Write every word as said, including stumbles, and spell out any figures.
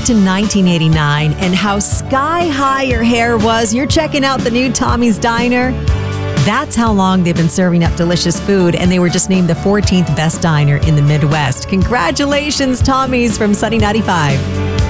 to nineteen eighty-nine and how sky high your hair was, you're checking out the new Tommy's Diner. That's how long they've been serving up delicious food, and they were just named the fourteenth best diner in the Midwest. Congratulations, Tommy's from Sunny ninety-five.